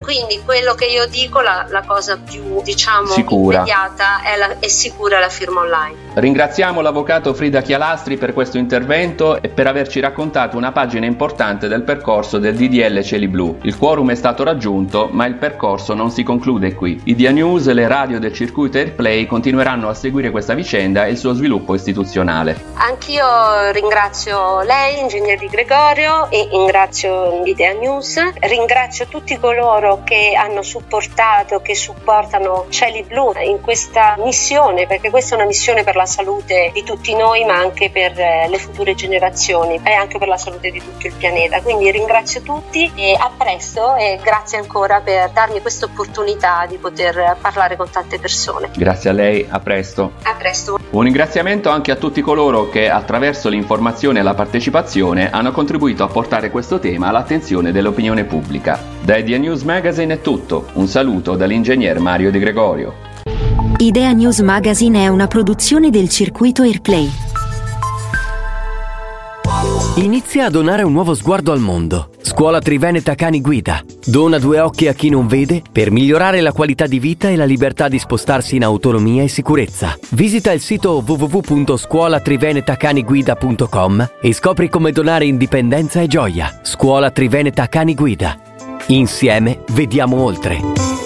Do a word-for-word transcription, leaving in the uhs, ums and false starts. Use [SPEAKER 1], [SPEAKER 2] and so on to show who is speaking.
[SPEAKER 1] quindi quello che io dico, la, la cosa più diciamo
[SPEAKER 2] sicura.
[SPEAKER 1] immediata è, la, è sicura la firma online.
[SPEAKER 2] Ringraziamo l'avvocato Frida Chialastri per questo intervento e per averci raccontato una pagina importante del percorso del D D L Cieli Blu. Il quorum è stato raggiunto, ma il percorso non si conclude qui. I Dia News e le radio del circuito Airplay continueranno a seguire questa vicenda e il suo sviluppo istituzionale.
[SPEAKER 1] Anch'io ringrazio lei, ingegner Di Gregorio, e ringrazio i Dia News. Ringrazio tutti coloro che hanno supportato, che supportano Cieli Blu in questa missione, perché questa è una missione per la salute di tutti noi, ma anche per le future generazioni e anche per la salute di tutto il pianeta. Quindi ringrazio tutti e a presto, e grazie ancora per darmi questa opportunità di poter parlare con tante persone.
[SPEAKER 2] Grazie a lei, a presto.
[SPEAKER 1] A presto.
[SPEAKER 2] Un ringraziamento anche a tutti coloro che attraverso l'informazione e la partecipazione hanno contribuito a portare questo tema all'attenzione dell'opinione pubblica. Da Idea News Magazine è tutto. Un saluto dall'ingegner Mario Di Gregorio.
[SPEAKER 3] Idea News Magazine è una produzione del circuito Airplay.
[SPEAKER 4] Inizia a donare un nuovo sguardo al mondo. Scuola Triveneta Cani Guida. Dona due occhi a chi non vede per migliorare la qualità di vita e la libertà di spostarsi in autonomia e sicurezza. Visita il sito w w w punto scuola triveneta cani guida punto com e scopri come donare indipendenza e gioia. Scuola Triveneta Cani Guida. Insieme vediamo oltre.